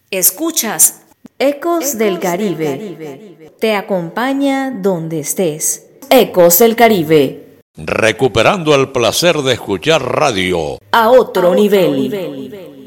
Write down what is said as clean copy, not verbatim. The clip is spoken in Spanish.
Escuchas Ecos del Caribe. Te acompaña donde estés. Ecos del Caribe. Recuperando el placer de escuchar radio A otro nivel.